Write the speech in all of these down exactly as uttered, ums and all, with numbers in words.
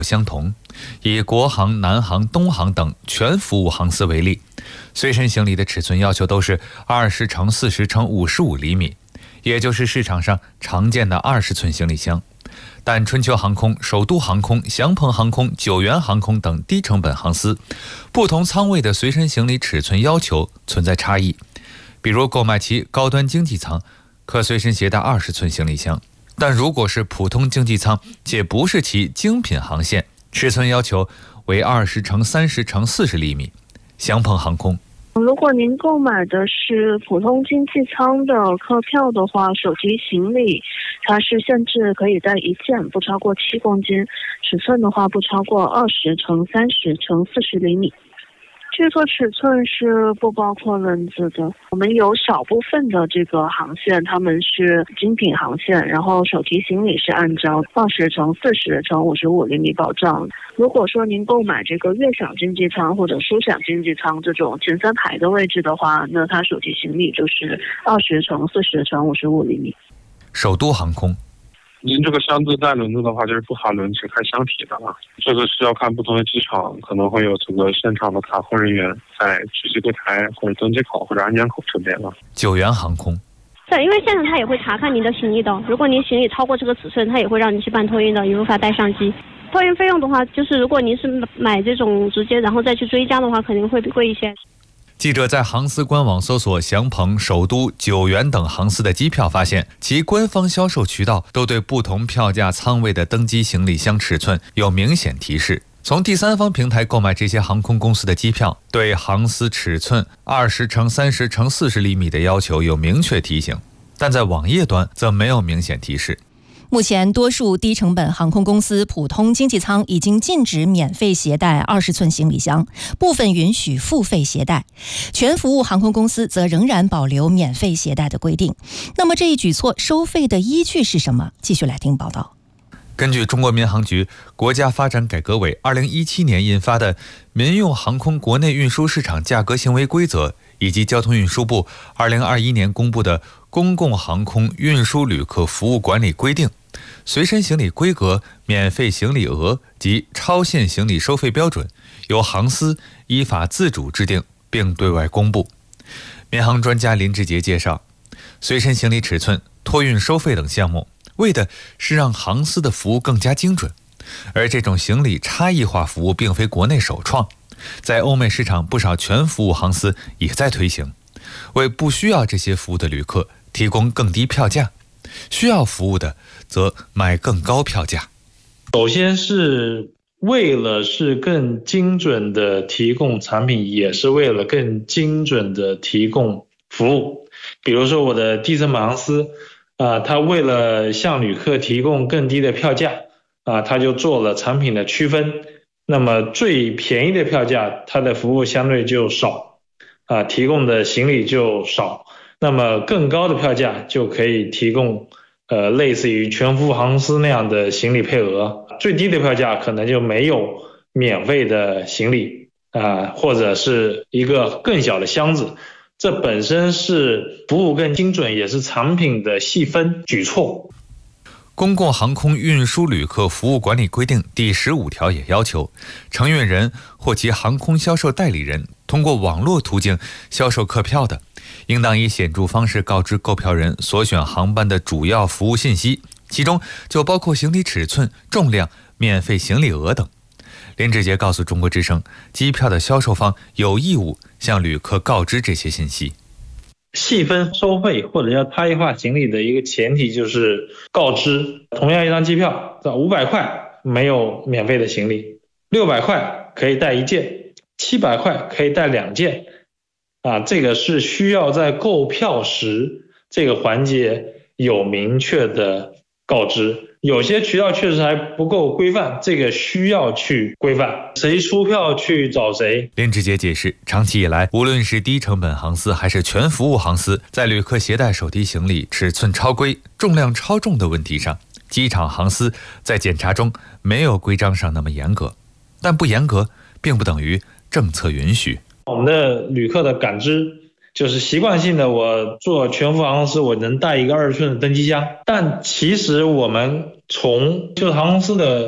相同。以国航、南航、东航等全服务航司为例，随身行李的尺寸要求都是二十乘四十乘五十五厘米，也就是市场上常见的二十寸行李箱。但春秋航空、首都航空、祥鹏航空、九元航空等低成本航司，不同舱位的随身行李尺寸要求存在差异。比如购买其高端经济舱，可随身携带二十寸行李箱，但如果是普通经济舱且不是其精品航线，尺寸要求为二十乘三十乘四十厘米。祥鹏航空， 如果您购买的是普通经济舱的客票的话，手提行李它是限制可以带一件，不超过七公斤，尺寸的话不超过二十乘三十乘四十厘米。这个尺寸是不包括轮子的。我们有少部分的这个航线，他们是精品航线，然后手提行李是按照二十乘四十乘五十五厘米保障。如果说您购买这个悦享经济舱或者舒享经济舱这种前三排的位置的话，那它手提行李就是二十乘四十乘五十五厘米。 首都航空， 您这个箱子带轮子的话，就是不含轮，只看箱体的了。这个是要看不同的机场，可能会有这个现场的卡控人员在值机柜台或者登机口或者安检口这边了。 九元航空， 对，因为现场他也会查看您的行李的，如果您行李超过这个尺寸，他也会让您去办托运的，也无法带上机。托运费用的话，就是如果您是买这种直接然后再去追加的话，肯定会贵一些。 记者在航司官网搜索祥鹏、首都、九元等航司的机票，发现其官方销售渠道都对不同票价舱位的登机行李箱尺寸有明显提示。从第三方平台购买这些航空公司的机票，对航司尺寸二十乘三十乘四十厘米的要求有明确提醒，但在网页端则没有明显提示。 目前，多数低成本航空公司普通经济舱已经禁止免费携带二十寸行李箱，部分允许付费携带。全服务航空公司则仍然保留免费携带的规定。那么这一举措收费的依据是什么？继续来听报道。 根据中国民航局国家发展改革委二零一七年印发的《民用航空国内运输市场价格行为规则》，以及交通运输部二零二一年公布的《公共航空运输旅客服务管理规定》，随身行李规格、免费行李额及超限行李收费标准由航司依法自主制定并对外公布。民航专家林志杰介绍，随身行李尺寸、托运收费等项目，为的是让航司的服务更加精准。而这种行李差异化服务并非国内首创，在欧美市场不少全服务航司也在推行，为不需要这些服务的旅客提供更低票价，需要服务的则买更高票价。 首先是为了是更精准的提供产品，也是为了更精准的提供服务。比如说我的低成本航司啊，它为了向旅客提供更低的票价啊，它就做了产品的区分。那么最便宜的票价，它的服务相对就少啊，提供的行李就少。那么更高的票价就可以提供呃类似于全服务航司那样的行李配额。最低的票价可能就没有免费的行李啊，或者是一个更小的箱子。这本身是服务更精准，也是产品的细分举措。 公共航空运输旅客服务管理规定第十五条也要求，承运人或其航空销售代理人通过网络途径销售客票的，应当以显著方式告知购票人所选航班的主要服务信息，其中就包括行李尺寸、重量、免费行李额等。林志杰告诉中国之声，机票的销售方有义务向旅客告知这些信息。 细分收费或者叫差异化行李的一个前提就是告知，同样一张机票五百块没有免费的行李，六百块可以带一件，七百块可以带两件啊，这个是需要在购票时这个环节有明确的告知。有些渠道确实还不够规范，这个需要去规范，谁出票去找谁。 林志杰解释，长期以来，无论是低成本航司还是全服务航司，在旅客携带手提行李尺寸超规、重量超重的问题上，机场航司在检查中没有规章上那么严格，但不严格并不等于政策允许。 我们的旅客的感知就是习惯性的，我做全服务航空司我能带一个二十寸的登机箱，但其实我们从就是航空司的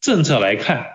政策来看，